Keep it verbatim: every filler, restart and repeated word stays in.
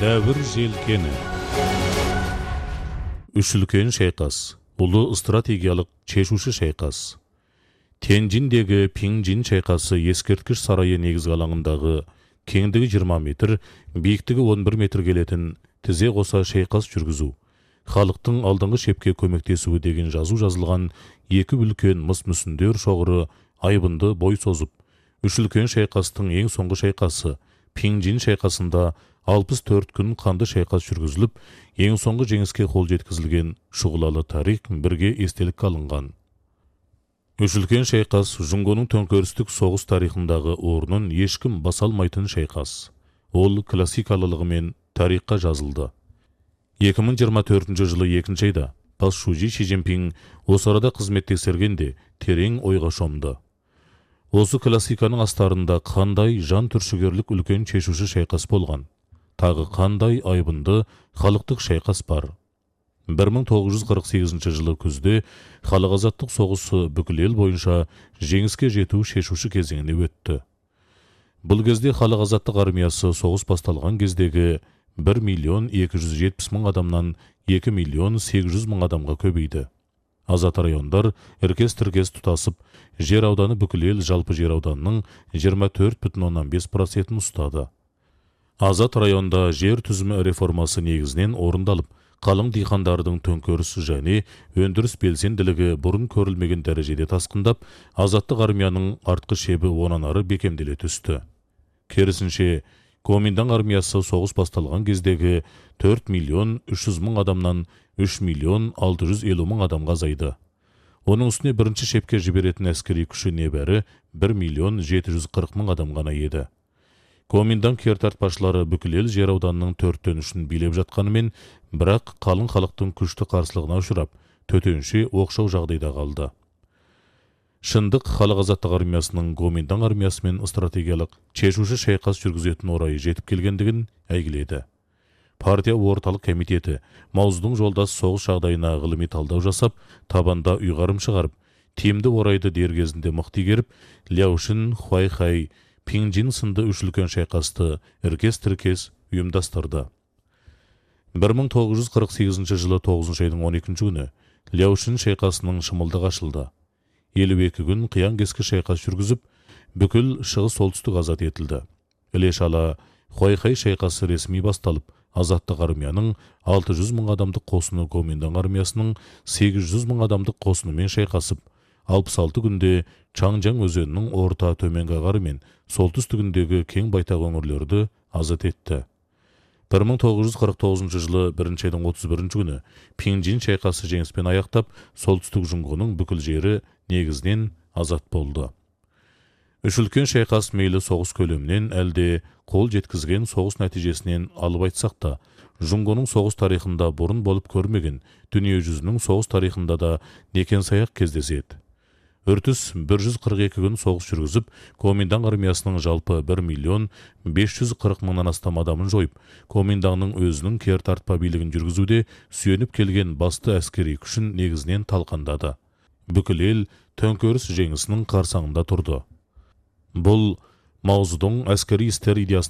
Дәвір желкені. Үш үлкен шайқас, ұлы стратегиялық шешуші шайқас. Тяньцзиндегі Пиңжин шайқасы ескерткіш сарайы негізгі алаңындағы кеңдігі жиырма метр, биіктігі он бір метр келетін тізе қоса шайқас жүргізу. Халықтың алдыңғы шепке көмектесуі деген жазу жазылған екі үлкен мыс мүсіндер шоғыры айбынды бой созып, үш үлкен шайқастың ең соңғы шайқасы Пиңжин шайқасында алпыс төрт күн қанды шайқас жүргізіліп, ең соңғы жеңіске қол жеткізілген шұғылалы тарих бірге естелікке алынған. Үш үлкен шайқас Жұңгоның төңкерістік соғыс тарихындағы орнын ешкім баса алмайтын шайқас. Ол классикалылығымен тарихқа жазылды. екі мың жиырма төртінші жылы екінші айда Бас Шужи Ши Цзиньпин осы арада қызмет тексергенде терең ойға шомды. Осы классиканың астарында қандай жан түршігерлік үлкен шешуші шайқас болған, тағы қандай айбынды халықтық шайқас бар. бір мың тоғыз жүз қырық сегізінші жылы күзде халық азаттық соғысы бүкіл ел бойынша жеңіске жету шешуші кезеңіне өтті. Бұл кезде халық азаттық армиясы соғыс басталған кездегі бір миллион екі жүз жетпіс мың адамнан екі миллион сегіз жүз мың адамға көбейді. Азат райондар іркес-тіркес тұтасып, жер ауданы бүкіл ел жалпы жер ауданының жиырма төрт бүтін оннан бес процентін ұстады. Азат районда жер түзімі реформасы негізінен орындалып, қалың диқандардың төңкерісі және өндіріс белсенділігі бұрын көрілмеген дәрежеде тасқындап, азаттық армияның артқы шебі онан ары бекемделе түсті. Керісінше, Коминдан армиясы соғыс басталған кездегі төрт миллион үш жүз мың адамнан үш миллион алты жүз елу мың адамға азайды. Оның үстіне бірінші шепке жіберетін әскери күші небәрі бір миллион жеті жүз қырық мың адам ғана еді. Коминдан кертартпашылары бүкіл ел жер ауданының төрттен үшін билеп жатқанымен, бірақ қалың халықтың күшті қарсылығына ұшырап, төтенше оқшау жағдайда қалды. Шындық халық азаттық армиясының Коминдан армиясымен стратегиялық шешуші шайқас жүргізетін орайы жетіп келгендігін әйгіледі. Партия орталық комитеті Маудың жолдас соғыс жағдайына ғылыми талдау жасап, табанда ұйғарым шығарып, тиімді орайды дер кезінде мықты игеріп, Ляошин, Хуайхай, Пиңжин сынды үш үлкен шайқасты іркес-тіркес ұйымдастырды. бір мың тоғыз жүз қырық сегізінші жылы тоғызыншы айдың он екінші күні Ляошин шайқасының шымылдығы ашылды. елу екі күн қиян-кескі шайқас жүргізіп, бүкіл шығыс солтүстік азат етілді. Іле-шала Хуайхай шайқасы ресми басталып, азаттық армияның алты жүз мың адамдық қосыны Коминдан армиясының сегіз жүз мың адамдық қосынымен шайқасып, алпыс алты күнде Чаңжаң өзенінің орта төменгі ағары мен солтүстігіндегі кең байтақ өңірлерді азат етті. бір мың тоғыз жүз қырық тоғызыншы жылы бірінші айдың отыз бірінші күні Пиңжин шайқасы жеңіспен аяқтап, солтүстік Жұңғоның бүкіл жері негізінен азат болды. Үш үлкен шайқас мейлі соғыс көлемінен әлде қол жеткізген соғыс нәтижесінен алып айтсақ та, Жұңғоның соғыс тарихында бұрын болып көрмеген, дүние жүзінің соғыс тарихында да некен-саяқ кездеседі. Үртіс бір жүз қырық екі күн соғыс жүргізіп, Коминдан армиясының жалпы бір миллион бес жүз қырық мыңнан астам адамын жойып, Коминданның өзінің кертартпа билігін жүргізуде сүйеніп келген басты әскери күшін негізінен талқандады. Бүкіл ел төңкеріс жеңісінің қарсаңында тұрды. Бұл Маудың әскери істер идеясына